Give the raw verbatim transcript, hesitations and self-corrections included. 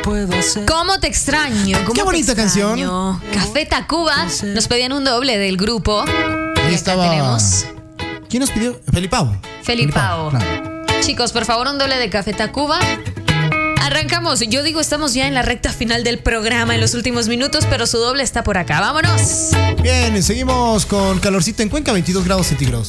¿Cómo te extraño? ¿Cómo Qué bonita te canción. Café Tacuba. Nos pedían un doble del grupo. Ahí Y acá estaba. tenemos ¿Quién nos pidió? Felipao. Felipao. Claro. Chicos, por favor, un doble de Café Tacuba. Arrancamos. Yo digo, estamos ya en la recta final del programa, en los últimos minutos, pero su doble está por acá. ¡Vámonos! Bien, seguimos con calorcito en Cuenca, veintidós grados centígrados.